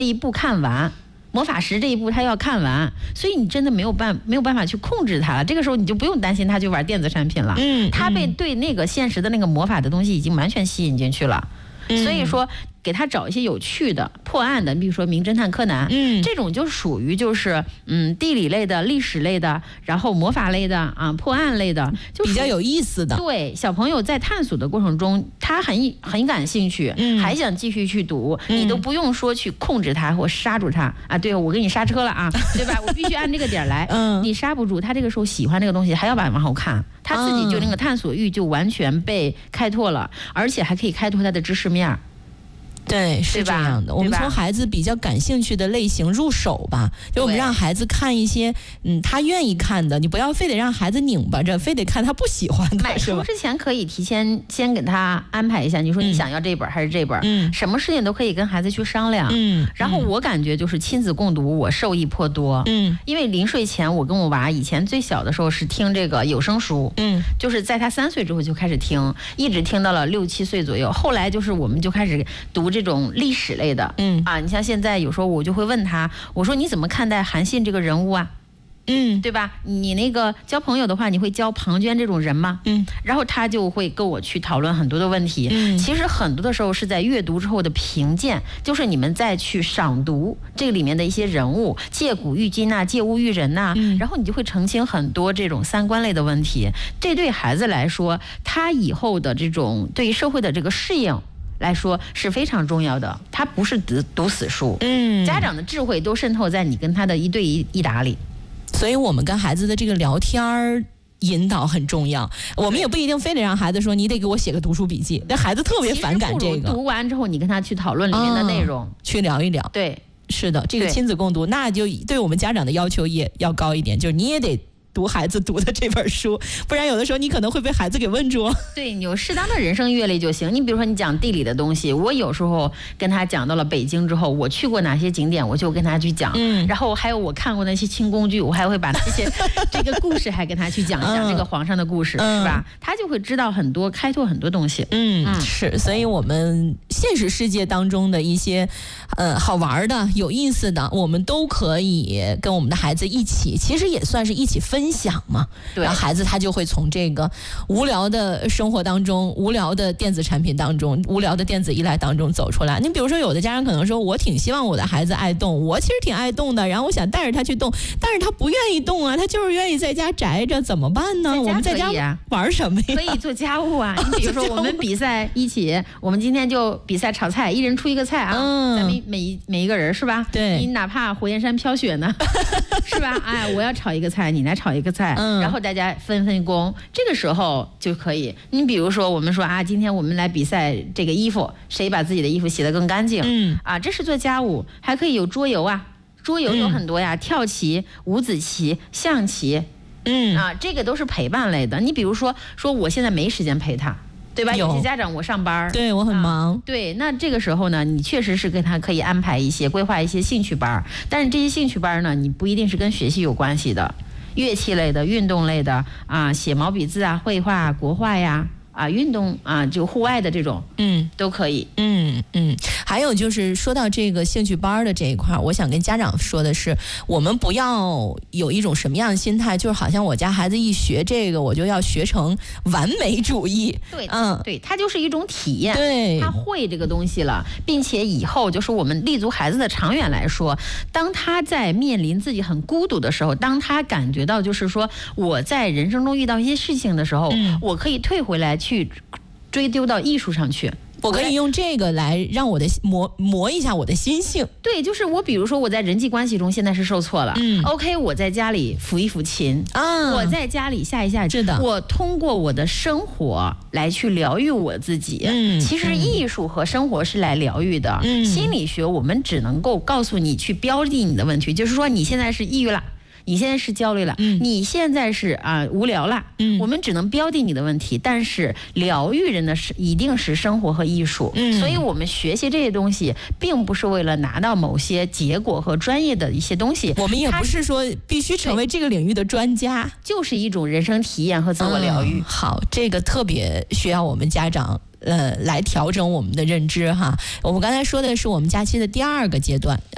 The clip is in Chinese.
这一步看完。魔法石这一步他要看完，所以你真的没有办法去控制他了。这个时候你就不用担心他去玩电子产品了，他被对那个现实的那个魔法的东西已经完全吸引进去了。所以说给他找一些有趣的破案的，比如说名侦探柯南，这种就属于就是地理类的、历史类的，然后魔法类的啊、破案类的，就比较有意思的。 对，小朋友在探索的过程中，他很感兴趣，还想继续去读，你都不用说去控制他或刹住他啊。对，我给你刹车了啊，对吧？我必须按这个点来，你刹不住他。这个时候喜欢这个东西，还要把它往后看，他自己就那个探索欲就完全被开拓了，而且还可以开拓他的知识面。 对，是这样的。我们从孩子比较感兴趣的类型入手吧，就我们让孩子看一些他愿意看的，你不要非得让孩子拧巴着，非得看他不喜欢的。 买书之前可以提前先给他安排一下，你说你想要这本还是这本，什么事情都可以跟孩子去商量。然后我感觉就是亲子共读，我受益颇多。因为临睡前我跟我娃以前最小的时候是听这个有声书，就是在他3岁之后就开始听，一直听到了6、7岁左右。后来就是我们就开始读这种历史类的，你像现在有时候我就会问他，我说你怎么看待韩信这个人物啊？对吧？你那个交朋友的话，你会交庞涓这种人吗？然后他就会跟我去讨论很多的问题。其实很多的时候是在阅读之后的评鉴，就是你们再去赏读这个里面的一些人物，借古喻今呐，借物喻人呐，然后你就会澄清很多这种三观类的问题。这对孩子来说，他以后的这种对于社会的这个适应来说是非常重要的，他不是读死书。家长的智慧都渗透在你跟他的一对一答里。 所以我们跟孩子的这个聊天引导很重要，我们也不一定非得让孩子说你得给我写个读书笔记，但孩子特别反感这个。 读完之后你跟他去讨论里面的内容， 去聊一聊。对，是的，这个亲子共读，那就对我们家长的要求也要高一点，就是你也得读孩子读的这本书，不然有的时候你可能会被孩子给问住。 对，你有适当的人生阅历就行。你比如说你讲地理的东西，我有时候跟他讲到了北京之后，我去过哪些景点，我就跟他去讲。然后还有我看过那些清宫剧，我还会把这些这个故事还跟他去讲一讲这个皇上的故事，是吧？他就会知道很多，开拓很多东西。 是。所以我们现实世界当中的一些好玩的、有意思的，我们都可以跟我们的孩子一起，其实也算是一起分享嘛。然后孩子他就会从这个无聊的生活当中、无聊的电子产品当中、无聊的电子依赖当中走出来。你比如说有的家长可能说，我挺希望我的孩子爱动，我其实挺爱动的，然后我想带着他去动，但是他不愿意动啊，他就是愿意在家宅着，怎么办呢？我们在家玩什么呀？ 可以做家务啊。你比如说我们比赛一起，我们今天就比赛炒菜，一人出一个菜啊，咱们每一个人是吧？ 对， 你哪怕火焰山飘雪呢，是吧？哎，我要炒一个菜，你来炒一个菜，然后大家分工，这个时候就可以。你比如说我们说啊，今天我们来比赛这个衣服，谁把自己的衣服洗得更干净，这是做家务。还可以有桌游啊，桌游有很多呀，跳棋、五子棋、象棋，这个都是陪伴类的。你比如说我现在没时间陪他，对吧？有些家长我上班， 对，我很忙， 对，那这个时候呢，你确实是跟他可以安排一些规划一些兴趣班，但是这些兴趣班呢，你不一定是跟学习有关系的，乐器类的、运动类的写毛笔字啊、绘画、国画呀。运动就户外的这种，都可以。 还有就是说到这个兴趣班的这一块，我想跟家长说的是，我们不要有一种什么样的心态，就是好像我家孩子一学这个，我就要学成完美主义。 对，对，它就是一种体验。 对， 他会这个东西了，并且以后就是我们立足孩子的长远来说，当他在面临自己很孤独的时候，当他感觉到就是说我在人生中遇到一些事情的时候，我可以退回来去追丢到艺术上去。 我可以用这个来让我的磨一下我的心性。 对，就是我比如说我在人际关系中现在是受挫了，OK， 我在家里抚一抚琴我在家里下一下是的， 我通过我的生活来去疗愈我自己。其实艺术和生活是来疗愈的。心理学我们只能够告诉你去标定你的问题，就是说你现在是抑郁了，你现在是焦虑了，你现在是无聊了，我们只能标定你的问题，但是疗愈人的是一定是生活和艺术，所以我们学习这些东西，并不是为了拿到某些结果和专业的一些东西， 我们也不是说必须成为这个领域的专家， 就是一种人生体验和自我疗愈。 好，这个特别需要我们家长来调整我们的认知哈。我们刚才说的是我们假期的第2个阶段